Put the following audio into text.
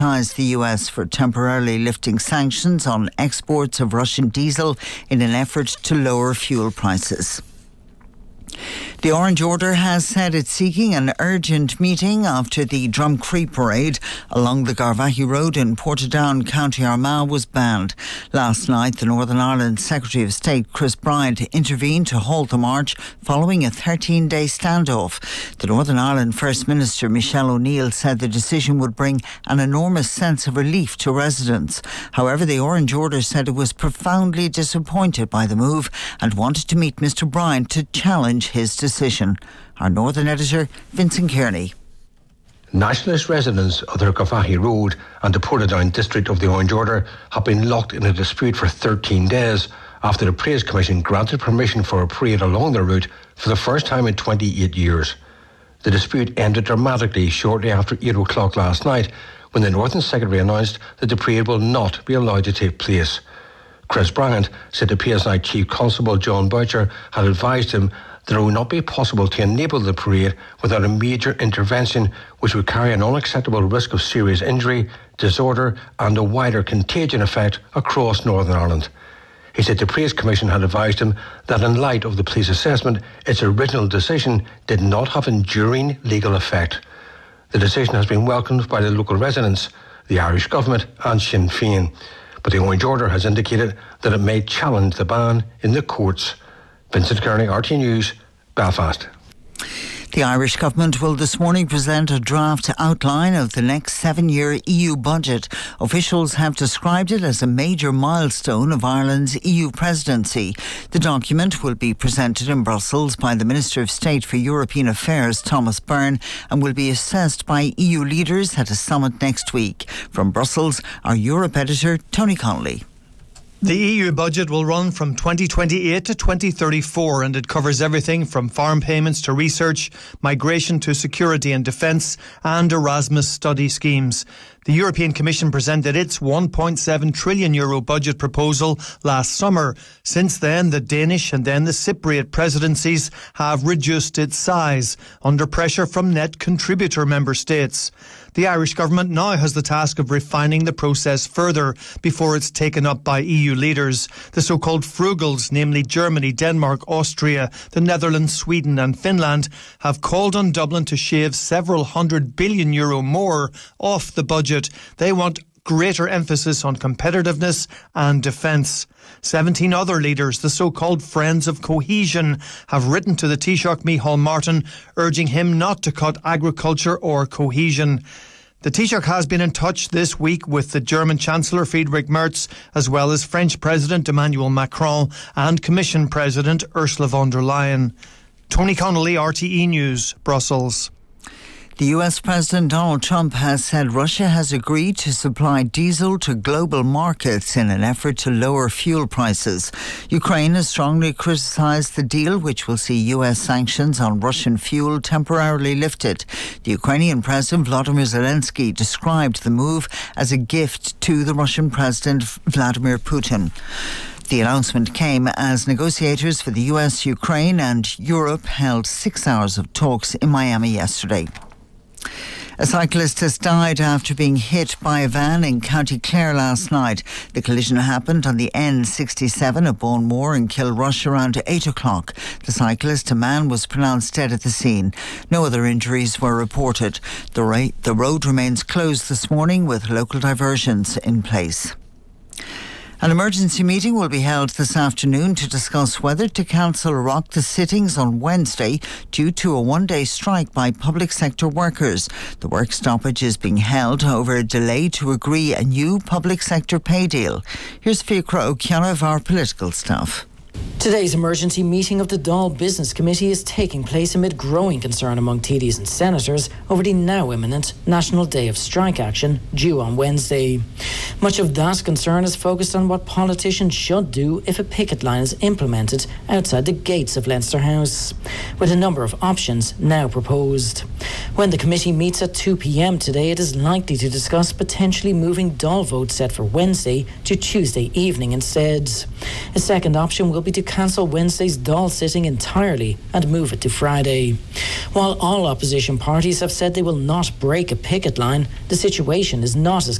the US for temporarily lifting sanctions on exports of Russian diesel in an effort to lower fuel prices. The Orange Order has said it's seeking an urgent meeting after the Drumcree parade along the Garvaghey Road in Portadown, County Armagh was banned. Last night, the Northern Ireland Secretary of State, Chris Bryant, intervened to halt the march following a 13-day standoff. The Northern Ireland First Minister, Michelle O'Neill, said the decision would bring an enormous sense of relief to residents. However, the Orange Order said it was profoundly disappointed by the move and wanted to meet Mr Bryant to challenge his decision. Our Northern Editor, Vincent Kearney. Nationalist residents of the Garvaghey Road and the Portadown district of the Orange Order have been locked in a dispute for 13 days after the Praise Commission granted permission for a parade along the route for the first time in 28 years. The dispute ended dramatically shortly after 8 o'clock last night when the Northern Secretary announced that the parade will not be allowed to take place. Chris Bryant said the PSI Chief Constable John Boucher had advised him that it would not be possible to enable the parade without a major intervention which would carry an unacceptable risk of serious injury, disorder and a wider contagion effect across Northern Ireland. He said the Praise Commission had advised him that in light of the police assessment, its original decision did not have enduring legal effect. The decision has been welcomed by the local residents, the Irish Government and Sinn Féin, but the Orange Order has indicated that it may challenge the ban in the courts. Vincent Kearney, RT News, Belfast. The Irish Government will this morning present a draft outline of the next 7-year EU budget. Officials have described it as a major milestone of Ireland's EU presidency. The document will be presented in Brussels by the Minister of State for European Affairs, Thomas Byrne, and will be assessed by EU leaders at a summit next week. From Brussels, our Europe editor, Tony Connolly. The EU budget will run from 2028 to 2034 and it covers everything from farm payments to research, migration to security and defence and Erasmus study schemes. The European Commission presented its €1.7 trillion budget proposal last summer. Since then, the Danish and then the Cypriot presidencies have reduced its size under pressure from net contributor member states. The Irish Government now has the task of refining the process further before it's taken up by EU leaders. The so-called frugals, namely Germany, Denmark, Austria, the Netherlands, Sweden and Finland, have called on Dublin to shave several €100 billion more off the budget. They want greater emphasis on competitiveness and defence. 17 other leaders, the so-called Friends of Cohesion, have written to the Taoiseach Micheál Martin, urging him not to cut agriculture or cohesion. The Taoiseach has been in touch this week with the German Chancellor Friedrich Merz, as well as French President Emmanuel Macron and Commission President Ursula von der Leyen. Tony Connolly, RTE News, Brussels. The US President Donald Trump has said Russia has agreed to supply diesel to global markets in an effort to lower fuel prices. Ukraine has strongly criticised the deal, which will see US sanctions on Russian fuel temporarily lifted. The Ukrainian President Volodymyr Zelensky described the move as a gift to the Russian President Vladimir Putin. The announcement came as negotiators for the US, Ukraine and Europe held 6 hours of talks in Miami yesterday. A cyclist has died after being hit by a van in County Clare last night. The collision happened on the N67 at Bournemore in Kilrush around 8 o'clock. The cyclist, a man, was pronounced dead at the scene. No other injuries were reported. The road remains closed this morning with local diversions in place. An emergency meeting will be held this afternoon to discuss whether to cancel or rock the sittings on Wednesday due to a one-day strike by public sector workers. The work stoppage is being held over a delay to agree a new public sector pay deal. Here's Fiachra O'Keefe of our political staff. Today's emergency meeting of the Dáil Business Committee is taking place amid growing concern among TDs and senators over the now imminent National Day of Strike action due on Wednesday. Much of that concern is focused on what politicians should do if a picket line is implemented outside the gates of Leinster House, with a number of options now proposed. When the committee meets at 2 p.m. today, it is likely to discuss potentially moving Dáil vote set for Wednesday to Tuesday evening instead. A second option will be to cancel Wednesday's Dáil sitting entirely and move it to Friday. While all opposition parties have said they will not break a picket line, the situation is not as